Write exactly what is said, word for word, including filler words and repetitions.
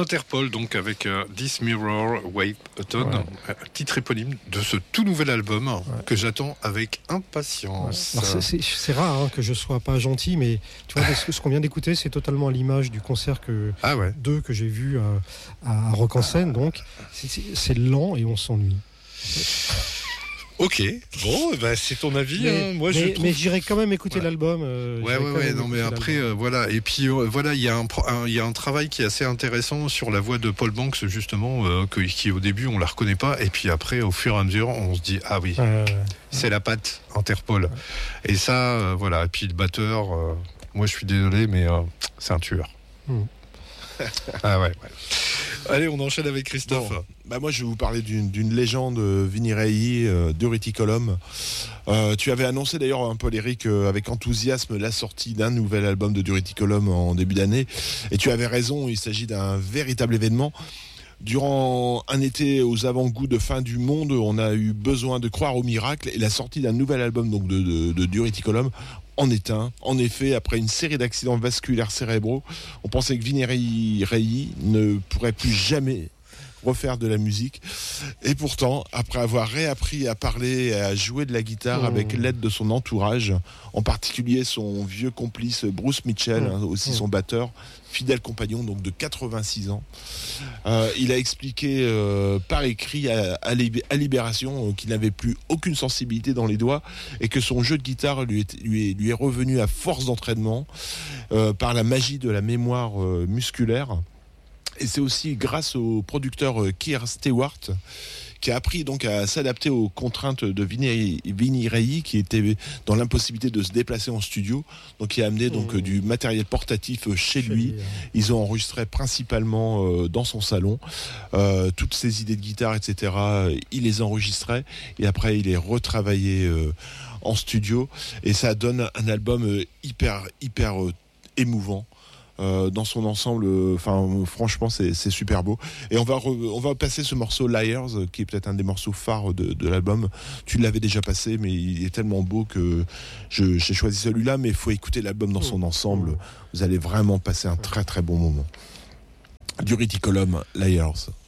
Interpol, donc avec euh, This Mirror Wave Autumn, ouais. euh, titre éponyme de ce tout nouvel album ouais. que j'attends avec impatience. Ouais. Alors c'est, c'est, c'est rare hein, que je sois pas gentil, mais tu vois, ce, ce qu'on vient d'écouter, c'est totalement à l'image du concert que ah ouais. deux que j'ai vu euh, à Rock en Seine. Donc c'est, c'est, c'est lent et on s'ennuie. Ok, bon, bah, c'est ton avis. Mais, hein. Moi, mais, je trouve... mais j'irai quand même écouter ouais. l'album. Euh, ouais, ouais, ouais. Non, mais après, euh, voilà. Et puis, euh, voilà, il y a un, un, il y a un travail qui est assez intéressant sur la voix de Paul Banks, justement, euh, que, qui au début on la reconnaît pas, et puis après, au fur et à mesure, on se dit ah oui, euh, c'est ouais. la patte Interpol. Ouais. Et ça, euh, voilà. Et puis le batteur, euh, moi, je suis désolé, mais euh, c'est un tueur. Mm. ah ouais. ouais. Allez, on enchaîne avec Christophe. Bon, bah moi, je vais vous parler d'une, d'une légende, Vinnie Reilly, euh, de Reticulum. Euh, tu avais annoncé d'ailleurs un peu, Eric, euh, avec enthousiasme, la sortie d'un nouvel album de Du Reticulum en début d'année. Et tu avais raison, il s'agit d'un véritable événement. Durant un été aux avant-goûts de fin du monde, on a eu besoin de croire au miracle. Et la sortie d'un nouvel album donc de, de, de Du Reticulum en est un. En effet, après une série d'accidents vasculaires cérébraux, on pensait que Vinnie Reilly ne pourrait plus jamais refaire de la musique. Et pourtant, après avoir réappris à parler et à jouer de la guitare mmh. avec l'aide de son entourage, en particulier son vieux complice Bruce Mitchell, mmh. hein, aussi mmh. son batteur, fidèle compagnon donc de quatre-vingt-six ans, euh, il a expliqué euh, par écrit à, à, à Libération euh, qu'il n'avait plus aucune sensibilité dans les doigts et que son jeu de guitare lui est, lui est, lui est revenu à force d'entraînement euh, par la magie de la mémoire euh, musculaire. Et c'est aussi grâce au producteur Keir Stewart qui a appris donc à s'adapter aux contraintes de Vinnie, Vinnie Reilly, qui était dans l'impossibilité de se déplacer en studio. Donc il a amené donc mmh. du matériel portatif chez, chez lui. lui hein. Ils ont enregistré principalement euh, dans son salon. Euh, toutes ses idées de guitare, et cetera, il les enregistrait et après il les retravaillait euh, en studio. Et ça donne un album euh, hyper, hyper euh, émouvant. Euh, dans son ensemble, enfin euh, franchement c'est, c'est super beau. Et on va re, on va passer ce morceau Liars, qui est peut-être un des morceaux phares de, de l'album. Tu l'avais déjà passé, mais il est tellement beau que je, j'ai choisi celui-là. Mais il faut écouter l'album dans son ensemble. Vous allez vraiment passer un très très bon moment. Du Reticulum, Liars.